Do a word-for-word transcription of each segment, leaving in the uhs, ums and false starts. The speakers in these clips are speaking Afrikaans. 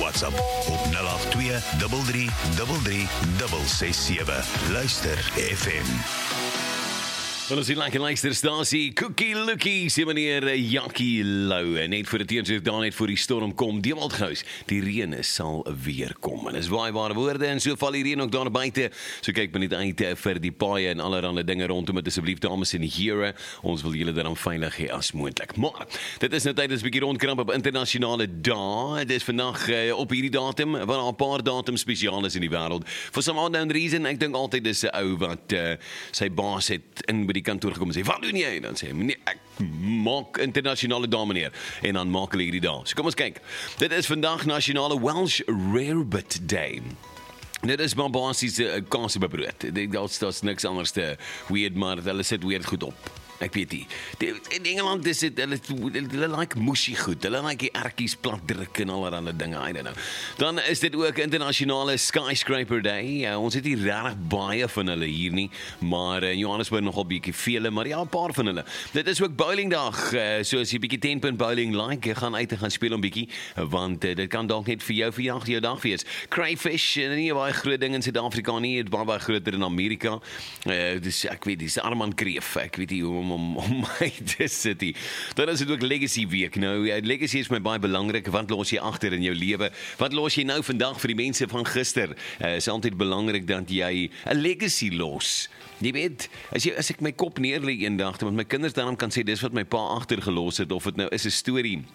WhatsApp op nul agt twee, drie drie drie drie, ses ses sewe. Luister F M. Wel, ons die lekker luisterstasie, Cookie Lookie, sê meneer Jackie Lou, net voor die teensig daar net voor die storm kom, die Waldhuis, die reën sal weer kom, en is waaibare woorde, en so val die reën ook daar buite, so kyk maar net uit vir die paaie en allerhande dinge rondom het, asseblief dames en here, ons wil julle dan veilig hê as moontlik. Maar, dit is nou tydens 'n bietjie rondkramp op internasionale dae, dit is vandag uh, op hierdie datum, waar daar 'n paar datum spesiaal is in die wêreld, for some unknown reason, ek dink altyd dis 'n ou wat uh, sy baas het in by die kantoor gekom en sê, wat doen jy? Dan sê hy, meneer, ek maak internasionale dae meneer, en dan maak hulle hierdie dae. So kom ons kyk, dit is vandag nasionale Welsh Rarebit Day. Dit is maar basies uh, kaasebrood. Ek dink daar's niks anders te weird, maar hulle sit weird goed op. Ek weet nie. In Engeland is dit, hulle, hulle like mushy goed, hulle like die ertjies plat druk en allerhande dinge, I don't know. Dan is dit ook internasionale Skyscraper Day. Ja, ons het hier regtig baie van hulle hier nie, maar in Johannesburg nogal bietjie vele, maar ja, 'n paar van hulle. Dit is ook bowlingdag, so as jy bietjie ten punt bowling like, jy gaan uit en gaan speel 'n bietjie, want dit kan dalk net vir jou verjag jou dag wees. Crayfish, nie baie groot ding in Suid-Afrika nie, het baie baie groter in Amerika. Uh, dus ek weet, dis Armand Kreef, ek weet nie hoe om om, om my te sit hier. Dan is dit ook Legacy Week. Nou, Legacy is my baie belangrik. Wat los jy agter in jou lewe? Wat los jy nou vandag vir die mense van gister? Uh, is altyd belangrik dat jy 'n legacy los. Jy weet, as, jy, as ek my kop neerlê eendag, want my kinders daarom kan sê, dis wat my pa agtergelos het, of dit nou is 'n storie,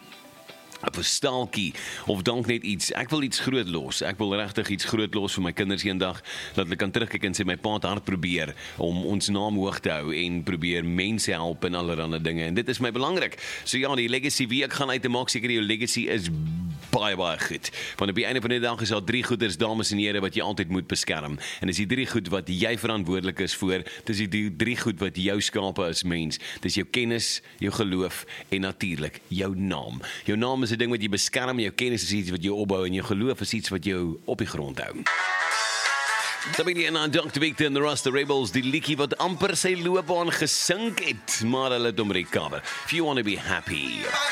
op 'n staaltjie, of dank net iets, ek wil iets groot los, ek wil regtig iets groot los vir my kinders eendag, dat hulle kan terugkyk en sê, my pa het hard probeer, om ons naam hoog te hou, en probeer mense help en allerhande dinge, en dit is my belangrik, so ja, die legacy week gaan uit, en maak seker jou legacy is baie, baie goed, want op die einde van die dag is daar drie goeders, dames en here, wat jy altyd moet beskerm, en is die drie goed wat jy verantwoordelik is voor, dis die drie goed wat jou skape as mens, dis jou kennis, jou geloof, en natuurlik, jou naam, jou naam is 'n ding wat jy beskerm, jou kennis is iets wat jy opbou, en jou geloof is iets wat jou op die grond hou. Dan ben jy aan dokter Victor en the Rasta Rebels, die liedjie wat amper sy loopbaan gesink het, maar hulle het hom recover. If you want to be happy.